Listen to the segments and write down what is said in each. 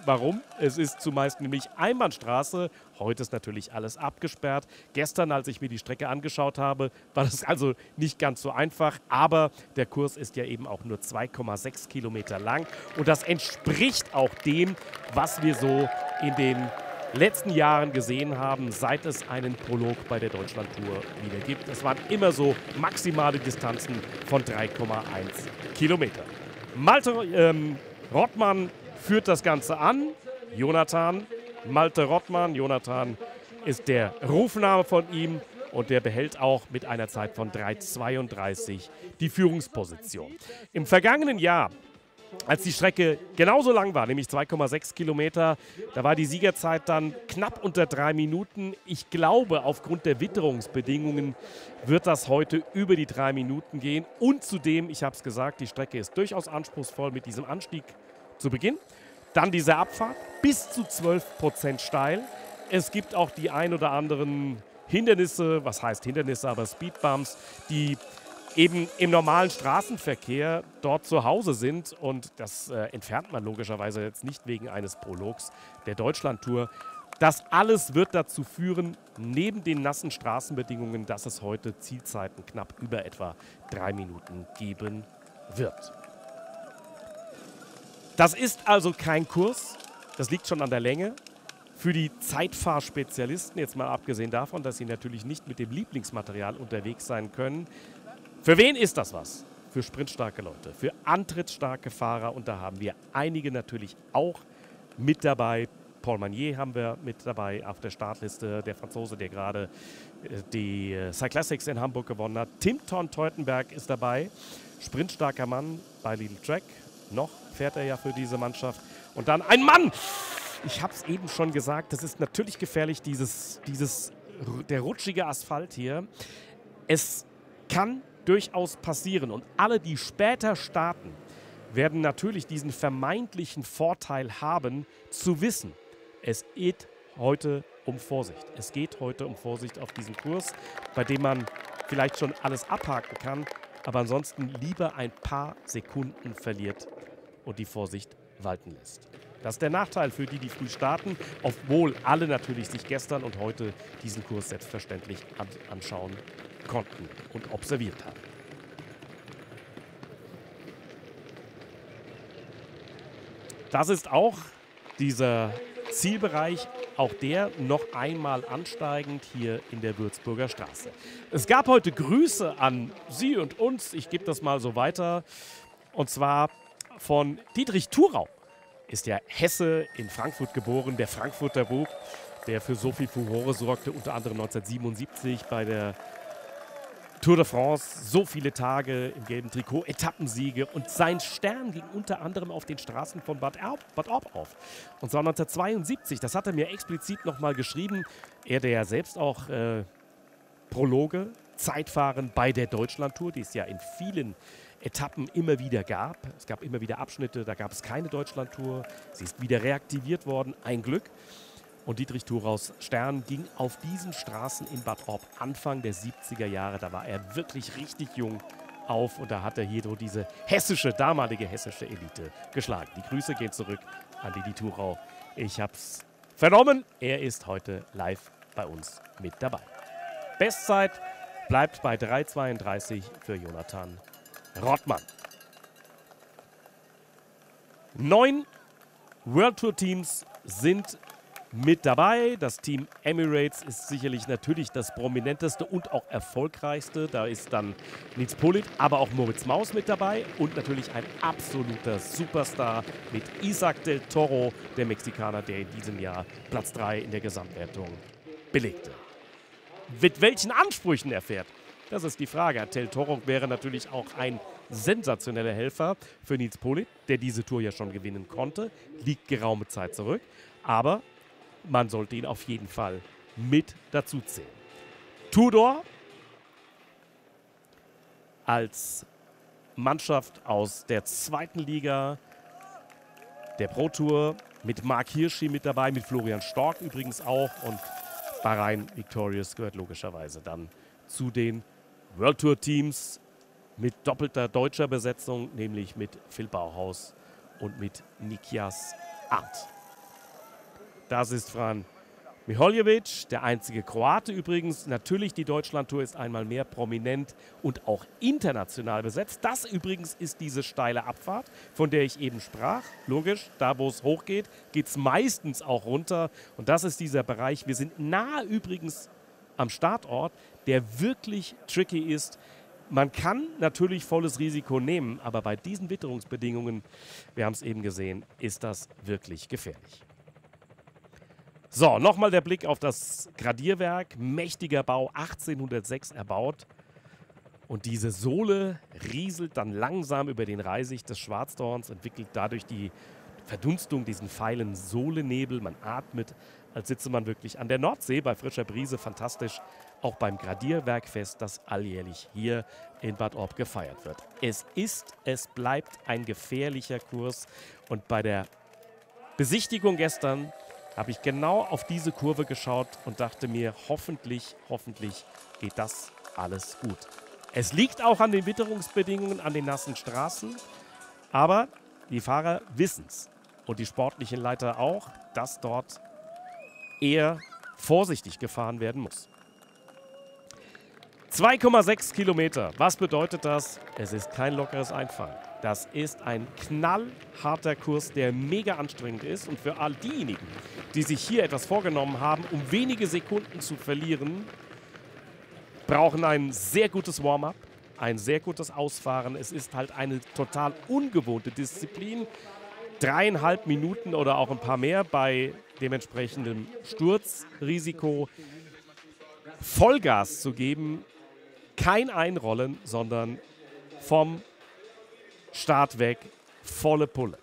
Warum? Es ist zumeist nämlich Einbahnstraße. Heute ist natürlich alles abgesperrt. Gestern, als ich mir die Strecke angeschaut habe, war das also nicht ganz so einfach. Aber der Kurs ist ja eben auch nur 2,6 Kilometer lang. Und das entspricht auch dem, was wir so in den letzten Jahren gesehen haben, seit es einen Prolog bei der Deutschlandtour wieder gibt. Es waren immer so maximale Distanzen von 3,1 Kilometer. Malte Rottmann führt das Ganze an. Malte Rottmann. Jonathan ist der Rufname von ihm und der behält auch mit einer Zeit von 3,32 die Führungsposition. Im vergangenen Jahr, als die Strecke genauso lang war, nämlich 2,6 Kilometer, da war die Siegerzeit dann knapp unter 3 Minuten. Ich glaube, aufgrund der Witterungsbedingungen wird das heute über die 3 Minuten gehen. Und zudem, ich habe es gesagt, die Strecke ist durchaus anspruchsvoll mit diesem Anstieg zu Beginn. Dann diese Abfahrt, bis zu 12% steil. Es gibt auch die ein oder anderen Hindernisse, was heißt Hindernisse, aber Speedbumps, die eben im normalen Straßenverkehr dort zu Hause sind. Und das entfernt man logischerweise jetzt nicht wegen eines Prologs der Deutschlandtour. Das alles wird dazu führen, neben den nassen Straßenbedingungen, dass es heute Zielzeiten knapp über etwa 3 Minuten geben wird. Das ist also kein Kurs, das liegt schon an der Länge. Für die Zeitfahrspezialisten, jetzt mal abgesehen davon, dass sie natürlich nicht mit dem Lieblingsmaterial unterwegs sein können. Für wen ist das was? Für sprintstarke Leute, für antrittsstarke Fahrer. Und da haben wir einige natürlich auch mit dabei. Paul Magnier haben wir mit dabei auf der Startliste, der Franzose, der gerade die Cyclassics in Hamburg gewonnen hat. Tim Thorn-Teutenberg ist dabei, sprintstarker Mann bei Lidl Track. Noch fährt er ja für diese Mannschaft. Und dann ein Mann! Ich habe es eben schon gesagt, das ist natürlich gefährlich, der rutschige Asphalt hier. Es kann durchaus passieren. Und alle, die später starten, werden natürlich diesen vermeintlichen Vorteil haben, zu wissen, es geht heute um Vorsicht. Es geht heute um Vorsicht auf diesem Kurs, bei dem man vielleicht schon alles abhaken kann, aber ansonsten lieber ein paar Sekunden verliert und die Vorsicht walten lässt. Das ist der Nachteil für die, die früh starten, obwohl alle natürlich sich gestern und heute diesen Kurs selbstverständlich anschauen konnten und observiert haben. Das ist auch dieser Zielbereich, auch der noch einmal ansteigend hier in der Würzburger Straße. Es gab heute Grüße an Sie und uns, ich gebe das mal so weiter, und zwar von Dietrich Thurau. Ist ja Hesse, in Frankfurt geboren, der Frankfurter Bub, der für so viel Furore sorgte, unter anderem 1977 bei der Tour de France, so viele Tage im gelben Trikot, Etappensiege, und sein Stern ging unter anderem auf den Straßen von Bad Orb auf. Und zwar 1972, das hat er mir explizit nochmal geschrieben, er, der ja selbst auch Prologe, Zeitfahren bei der Deutschlandtour, die es ja in vielen Etappen immer wieder gab. Es gab immer wieder Abschnitte, da gab es keine Deutschlandtour. Sie ist wieder reaktiviert worden, ein Glück. Und Dietrich Thuraus Stern ging auf diesen Straßen in Bad Orb Anfang der 70er Jahre. Da war er wirklich richtig jung auf und da hat er hier so diese damalige hessische Elite geschlagen. Die Grüße gehen zurück an Didi Thurau. Ich hab's vernommen, er ist heute live bei uns mit dabei. Bestzeit bleibt bei 3,32 für Jonathan Rottmann. 9 World Tour Teams sind mit dabei. Das Team Emirates ist sicherlich natürlich das prominenteste und auch erfolgreichste. Da ist dann Nils Politt, aber auch Moritz Maus mit dabei und natürlich ein absoluter Superstar mit Isaac del Toro, der Mexikaner, der in diesem Jahr Platz 3 in der Gesamtwertung belegte. Mit welchen Ansprüchen er fährt, das ist die Frage. Del Toro wäre natürlich auch ein sensationeller Helfer für Nils Politt, der diese Tour ja schon gewinnen konnte, liegt geraume Zeit zurück, aber man sollte ihn auf jeden Fall mit dazu zählen. Tudor als Mannschaft aus der zweiten Liga der Pro Tour mit Marc Hirschi mit dabei, mit Florian Stork übrigens auch, und Bahrain Victorious gehört logischerweise dann zu den World Tour Teams mit doppelter deutscher Besetzung, nämlich mit Phil Bauhaus und mit Nikias Arndt. Das ist Fran Miholjevic, der einzige Kroate übrigens. Natürlich, die Deutschlandtour ist einmal mehr prominent und auch international besetzt. Das übrigens ist diese steile Abfahrt, von der ich eben sprach. Logisch, da wo es hochgeht, geht es meistens auch runter. Und das ist dieser Bereich. Wir sind nahe übrigens am Startort, der wirklich tricky ist. Man kann natürlich volles Risiko nehmen, aber bei diesen Witterungsbedingungen, wir haben es eben gesehen, ist das wirklich gefährlich. So, nochmal der Blick auf das Gradierwerk. Mächtiger Bau, 1806 erbaut. Und diese Sohle rieselt dann langsam über den Reisig des Schwarzdorns, entwickelt dadurch die Verdunstung, diesen feilen Sohlenebel. Man atmet, als sitze man wirklich an der Nordsee bei frischer Brise. Fantastisch. Auch beim Gradierwerkfest, das alljährlich hier in Bad Orb gefeiert wird. Es bleibt ein gefährlicher Kurs. Und bei der Besichtigung gestern habe ich genau auf diese Kurve geschaut und dachte mir, hoffentlich geht das alles gut. Es liegt auch an den Witterungsbedingungen, an den nassen Straßen, aber die Fahrer wissen es und die sportlichen Leiter auch, dass dort eher vorsichtig gefahren werden muss. 2,6 Kilometer, was bedeutet das? Es ist kein lockeres Einfahren. Das ist ein knallharter Kurs, der mega anstrengend ist. Und für all diejenigen, die sich hier etwas vorgenommen haben, um wenige Sekunden zu verlieren, brauchen ein sehr gutes Warm-up, ein sehr gutes Ausfahren. Es ist halt eine total ungewohnte Disziplin. 3,5 Minuten oder auch ein paar mehr bei dementsprechendem Sturzrisiko. Vollgas zu geben, kein Einrollen, sondern vom Start weg, volle Pulle.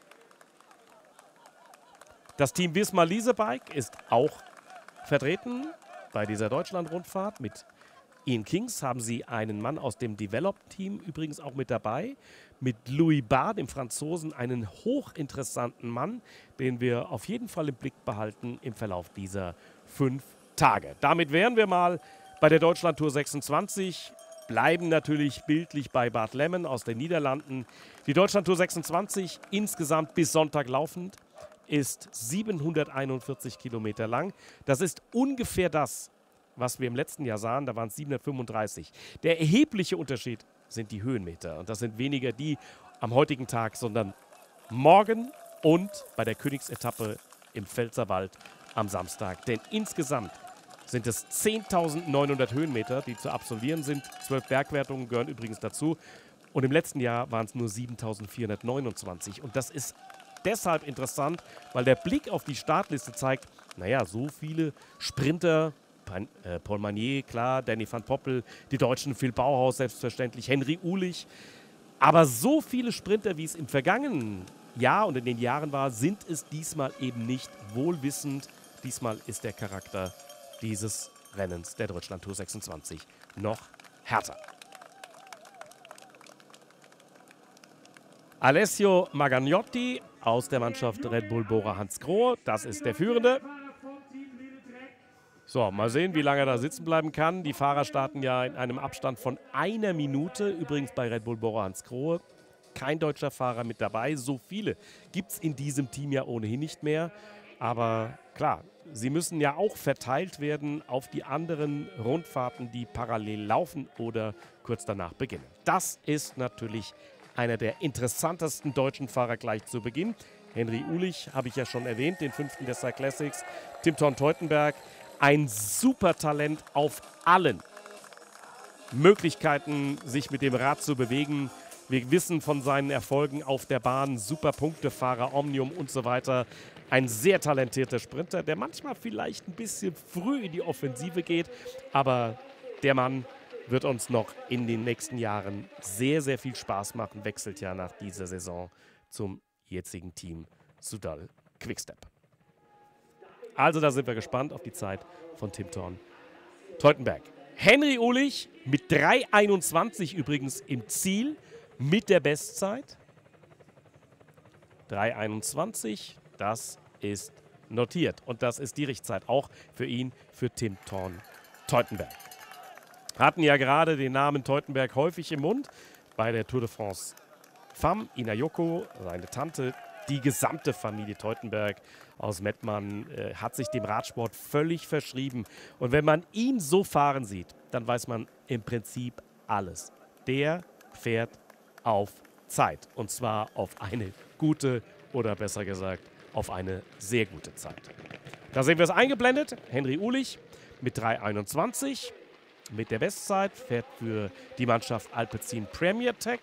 Das Team Wismar Leasebike ist auch vertreten bei dieser Deutschland-Rundfahrt. Mit Ian Kings haben sie einen Mann aus dem Develop-Team übrigens auch mit dabei. Mit Louis Barr, dem Franzosen, einen hochinteressanten Mann, den wir auf jeden Fall im Blick behalten im Verlauf dieser 5 Tage. Damit wären wir mal bei der Deutschlandtour 26. Bleiben natürlich bildlich bei Bad Lemmen aus den Niederlanden. Die Deutschlandtour 26 insgesamt bis Sonntag laufend ist 741 Kilometer lang. Das ist ungefähr das, was wir im letzten Jahr sahen. Da waren es 735. Der erhebliche Unterschied sind die Höhenmeter. Und das sind weniger die am heutigen Tag, sondern morgen und bei der Königsetappe im Pfälzerwald am Samstag. Denn insgesamt sind es 10.900 Höhenmeter, die zu absolvieren sind. 12 Bergwertungen gehören übrigens dazu. Und im letzten Jahr waren es nur 7.429. Und das ist deshalb interessant, weil der Blick auf die Startliste zeigt, naja, so viele Sprinter, Paul Magnier, klar, Danny van Poppel, die Deutschen Phil Bauhaus, selbstverständlich, Henry Uhlich. Aber so viele Sprinter, wie es im vergangenen Jahr und in den Jahren war, sind es diesmal eben nicht, wohlwissend. Diesmal ist der Charakter dieses Rennens der Deutschlandtour 26 noch härter. Alessio Magagnotti aus der Mannschaft Red Bull Bora Hansgrohe, das ist der Führende. So, mal sehen, wie lange er da sitzen bleiben kann. Die Fahrer starten ja in einem Abstand von 1 Minute, übrigens bei Red Bull Bora Hansgrohe. Kein deutscher Fahrer mit dabei, so viele gibt es in diesem Team ja ohnehin nicht mehr. Aber klar, sie müssen ja auch verteilt werden auf die anderen Rundfahrten, die parallel laufen oder kurz danach beginnen. Das ist natürlich einer der interessantesten deutschen Fahrer gleich zu Beginn. Henry Uhlich habe ich ja schon erwähnt, den 5. der Cyclassics. Tim Thorn-Teutenberg, ein super Talent auf allen Möglichkeiten, sich mit dem Rad zu bewegen. Wir wissen von seinen Erfolgen auf der Bahn, super Punktefahrer, Omnium und so weiter. Ein sehr talentierter Sprinter, der manchmal vielleicht ein bisschen früh in die Offensive geht, aber der Mann wird uns noch in den nächsten Jahren sehr, sehr viel Spaß machen, wechselt ja nach dieser Saison zum jetzigen Team Soudal Quickstep. Also da sind wir gespannt auf die Zeit von Tim Thorn-Teutenberg. Henry Uhlich mit 3,21 übrigens im Ziel mit der Bestzeit. 3,21, das ist notiert. Und das ist die Richtzeit auch für ihn, für Tim Thorn-Teutenberg. Hatten ja gerade den Namen Teutenberg häufig im Mund bei der Tour de France Femme. Ina Joko, seine Tante, Die gesamte Familie Teutenberg aus Mettmann hat sich dem Radsport völlig verschrieben. Und wenn man ihn so fahren sieht, dann weiß man im Prinzip alles. Der fährt auf Zeit. Und zwar auf eine gute oder besser gesagt auf eine sehr gute Zeit. Da sehen wir es eingeblendet. Henry Uhlich mit 3,21 mit der Bestzeit fährt für die Mannschaft Alpecin Premier Tech.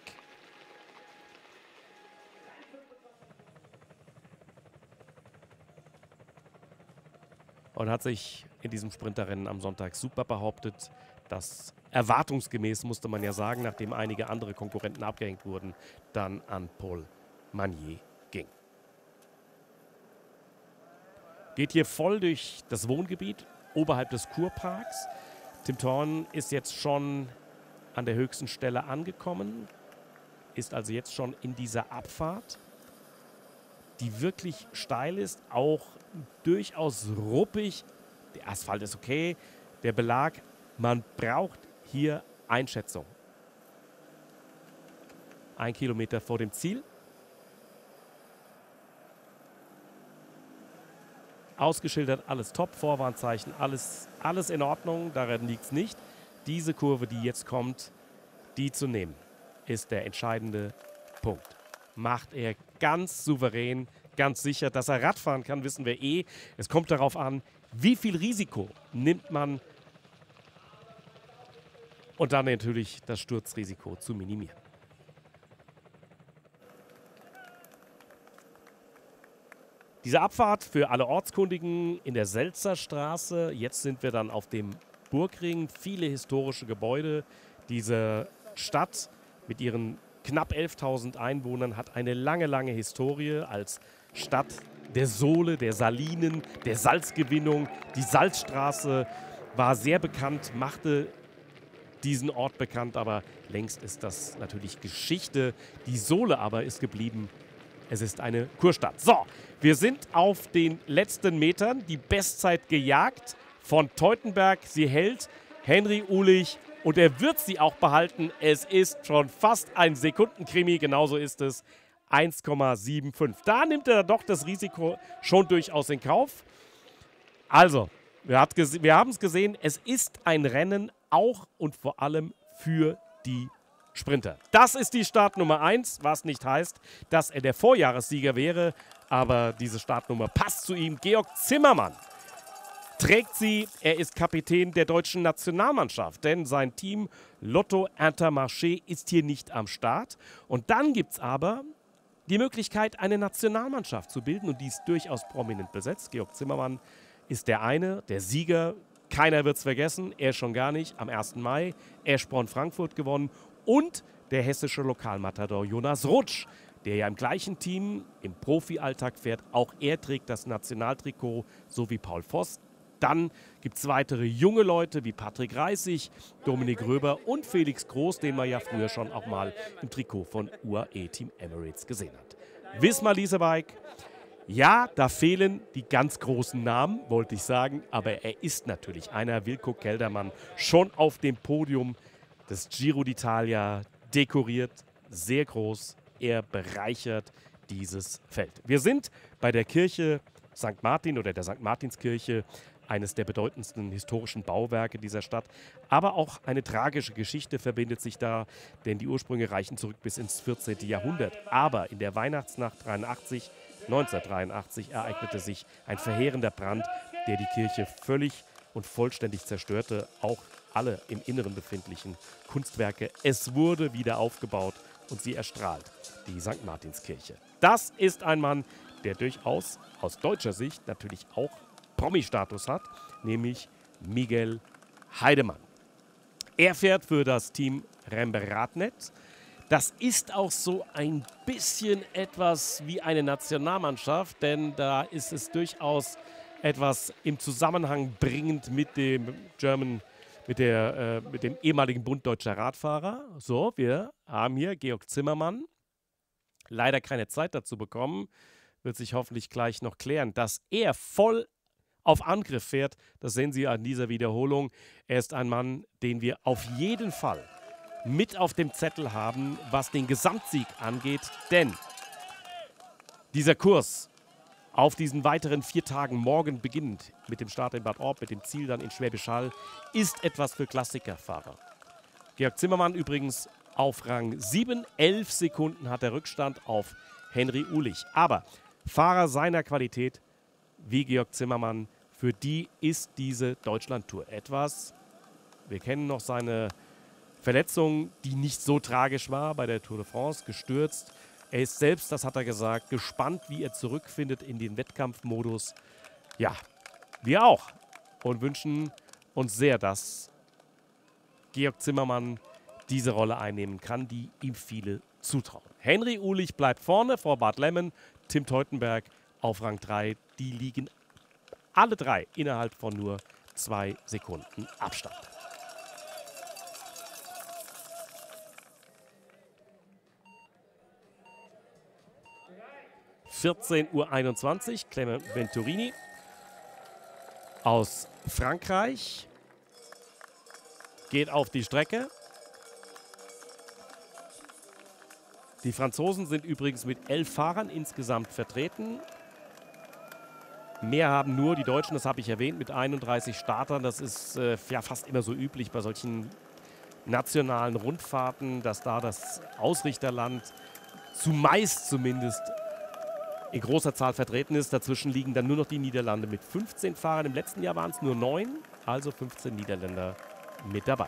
Und hat sich in diesem Sprinterrennen am Sonntag super behauptet. Das erwartungsgemäß, musste man ja sagen, nachdem einige andere Konkurrenten abgehängt wurden, dann an Paul Magnier ging. Geht hier voll durch das Wohngebiet oberhalb des Kurparks. Tim Thorn ist jetzt schon an der höchsten Stelle angekommen, ist also jetzt schon in dieser Abfahrt, die wirklich steil ist, auch durchaus ruppig. Der Asphalt ist okay, der Belag, man braucht hier Einschätzung. 1 Kilometer vor dem Ziel. Ausgeschildert, alles top, Vorwarnzeichen, alles in Ordnung, daran liegt es nicht. Diese Kurve, die jetzt kommt, die zu nehmen, ist der entscheidende Punkt. Macht er ganz souverän, ganz sicher. Dass er Radfahren kann, wissen wir eh. Es kommt darauf an, wie viel Risiko nimmt man und dann natürlich das Sturzrisiko zu minimieren. Diese Abfahrt für alle Ortskundigen in der Selzerstraße. Jetzt sind wir dann auf dem Burgring. Viele historische Gebäude. Diese Stadt mit ihren knapp 11.000 Einwohnern hat eine lange, lange Historie als Stadt der Sohle, der Salinen, der Salzgewinnung. Die Salzstraße war sehr bekannt, machte diesen Ort bekannt, aber längst ist das natürlich Geschichte. Die Sohle aber ist geblieben. Es ist eine Kurstadt. So, wir sind auf den letzten Metern. Die Bestzeit gejagt von Teutenberg. Sie hält Henry Uhlich und er wird sie auch behalten. Es ist schon fast ein Sekundenkrimi. Genauso ist es. 1,75. Da nimmt er doch das Risiko schon durchaus in Kauf. Also, wir haben es gesehen. Es ist ein Rennen auch und vor allem für die Sprinter. Das ist die Startnummer 1, was nicht heißt, dass er der Vorjahressieger wäre, aber diese Startnummer passt zu ihm. Georg Zimmermann trägt sie. Er ist Kapitän der deutschen Nationalmannschaft, denn sein Team Lotto Intermarché ist hier nicht am Start. Und dann gibt es aber die Möglichkeit, eine Nationalmannschaft zu bilden und die ist durchaus prominent besetzt. Georg Zimmermann ist der eine, der Sieger. Keiner wird es vergessen, er schon gar nicht. Am 1. Mai Eschborn Frankfurt gewonnen. Und der hessische Lokalmatador Jonas Rutsch, der ja im gleichen Team im Profi-Alltag fährt. Auch er trägt das Nationaltrikot, so wie Paul Voss. Dann gibt es weitere junge Leute wie Patrick Reissig, Dominik Röber und Felix Groß, den man ja früher schon auch mal im Trikot von UAE Team Emirates gesehen hat. Wismar Leasebike. Ja, da fehlen die ganz großen Namen, wollte ich sagen, aber er ist natürlich einer, Wilko Keldermann, schon auf dem Podium des Giro d'Italia, dekoriert, sehr groß. Er bereichert dieses Feld. Wir sind bei der Kirche St. Martin oder der St. Martinskirche, eines der bedeutendsten historischen Bauwerke dieser Stadt. Aber auch eine tragische Geschichte verbindet sich da, denn die Ursprünge reichen zurück bis ins 14. Jahrhundert. Aber in der Weihnachtsnacht 1983 ereignete sich ein verheerender Brand, der die Kirche völlig und vollständig zerstörte, auch alle im Inneren befindlichen Kunstwerke. Es wurde wieder aufgebaut und sie erstrahlt, die St. Martinskirche. Das ist ein Mann, der durchaus aus deutscher Sicht natürlich auch Promi-Status hat, nämlich Miguel Heidemann. Er fährt für das Team Remberadnet. Das ist auch so ein bisschen etwas wie eine Nationalmannschaft, denn da ist es durchaus etwas im Zusammenhang bringend mit dem mit dem ehemaligen Bund Deutscher Radfahrer. So, wir haben hier Georg Zimmermann. Leider keine Zeit dazu bekommen, wird sich hoffentlich gleich noch klären, dass er voll auf Angriff fährt. Das sehen Sie an dieser Wiederholung. Er ist ein Mann, den wir auf jeden Fall mit auf dem Zettel haben, was den Gesamtsieg angeht. Denn Dieser Kurs auf diesen weiteren 4 Tagen morgen beginnend mit dem Start in Bad Orb, mit dem Ziel dann in Schwäbisch Hall, ist etwas für Klassikerfahrer. Georg Zimmermann übrigens auf Rang 7, 11 Sekunden hat der Rückstand auf Henry Uhlich. Aber Fahrer seiner Qualität wie Georg Zimmermann, für die ist diese Deutschlandtour etwas. Wir kennen noch seine Verletzung, die nicht so tragisch war bei der Tour de France, gestürzt. Er ist selbst, das hat er gesagt, gespannt, wie er zurückfindet in den Wettkampfmodus. Ja, wir auch. Und wünschen uns sehr, dass Georg Zimmermann diese Rolle einnehmen kann, die ihm viele zutrauen. Henry Uhlich bleibt vorne vor Bart Lemmen, Tim Teutenberg auf Rang 3. Die liegen alle drei innerhalb von nur 2 Sekunden Abstand. (14:21 Uhr), Clement Venturini aus Frankreich geht auf die Strecke. Die Franzosen sind übrigens mit 11 Fahrern insgesamt vertreten. Mehr haben nur die Deutschen, das habe ich erwähnt, mit 31 Startern. Das ist ja fast immer so üblich bei solchen nationalen Rundfahrten, dass da das Ausrichterland zumeist zumindest in großer Zahl vertreten ist. Dazwischen liegen dann nur noch die Niederlande mit 15 Fahrern. Im letzten Jahr waren es nur 9, also 15 Niederländer mit dabei.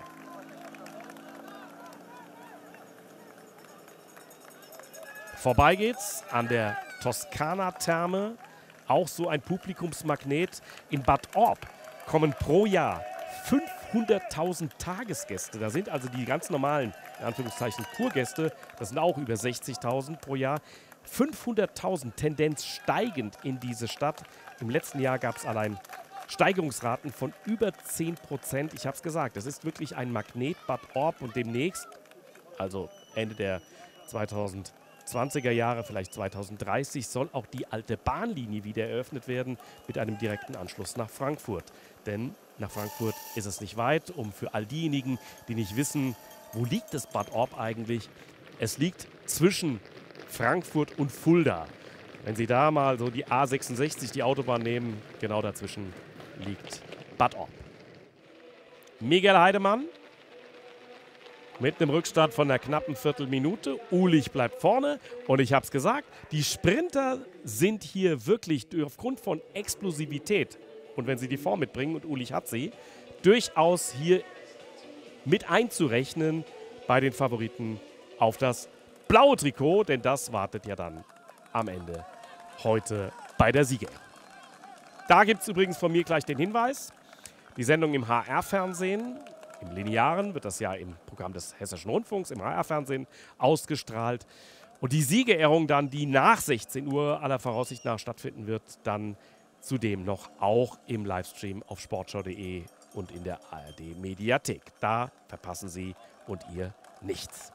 Vorbei geht's an der Toskana-Therme. Auch so ein Publikumsmagnet. In Bad Orb kommen pro Jahr 500.000 Tagesgäste. Da sind also die ganz normalen, in Anführungszeichen, Kurgäste. Das sind auch über 60.000 pro Jahr. 500.000, Tendenz steigend in diese Stadt. Im letzten Jahr gab es allein Steigerungsraten von über 10%. Ich habe es gesagt, das ist wirklich ein Magnet, Bad Orb. Und demnächst, also Ende der 2020er Jahre, vielleicht 2030, soll auch die alte Bahnlinie wieder eröffnet werden mit einem direkten Anschluss nach Frankfurt. Denn nach Frankfurt ist es nicht weit. Für all diejenigen, die nicht wissen, wo liegt das Bad Orb eigentlich? Es liegt zwischen Frankfurt und Fulda. Wenn Sie da mal so die A66, die Autobahn nehmen, genau dazwischen liegt Bad Orb. Miguel Heidemann mit einem Rückstand von einer knappen Viertelminute. Uhlich bleibt vorne und ich habe es gesagt, die Sprinter sind hier wirklich aufgrund von Explosivität und wenn sie die Form mitbringen, und Uhlich hat sie, durchaus hier mit einzurechnen bei den Favoriten auf das blaue Trikot, denn das wartet ja dann am Ende heute bei der Sieger. Da gibt es übrigens von mir gleich den Hinweis, die Sendung im HR-Fernsehen, im Linearen wird das ja im Programm des Hessischen Rundfunks, im HR-Fernsehen ausgestrahlt. Und die Siegerehrung dann, die nach 16 Uhr aller Voraussicht nach stattfinden wird, dann zudem noch auch im Livestream auf sportschau.de und in der ARD-Mediathek. Da verpassen Sie und ihr nichts.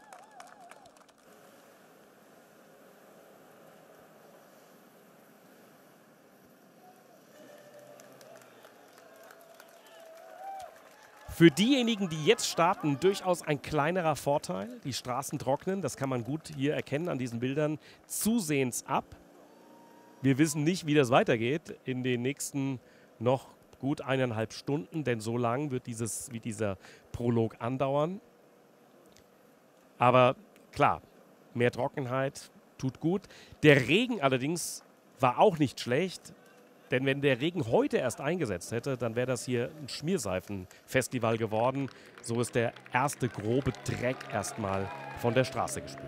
Für diejenigen, die jetzt starten, durchaus ein kleinerer Vorteil. Die Straßen trocknen, das kann man gut hier erkennen an diesen Bildern, zusehends ab. Wir wissen nicht, wie das weitergeht in den nächsten noch gut 1,5 Stunden, denn so lang wird dieser Prolog andauern. Aber klar, mehr Trockenheit tut gut. Der Regen allerdings war auch nicht schlecht. Denn wenn der Regen heute erst eingesetzt hätte, dann wäre das hier ein Schmierseifenfestival geworden. So ist der erste grobe Dreck erstmal von der Straße gespült.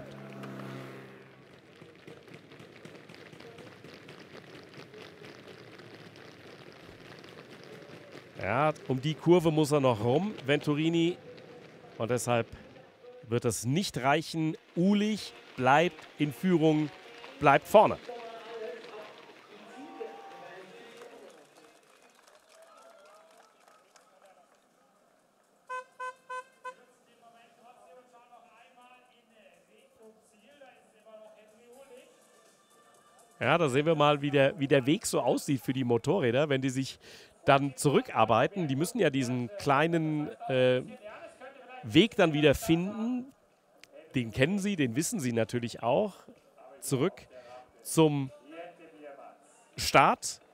Ja, um die Kurve muss er noch rum, Venturini. Und deshalb wird es nicht reichen. Uhlich bleibt in Führung, bleibt vorne. Ja, da sehen wir mal, wie der Weg so aussieht für die Motorräder, wenn die sich dann zurückarbeiten. Die müssen ja diesen kleinen Weg dann wieder finden. Den kennen sie, den wissen sie natürlich auch. Zurück zum Start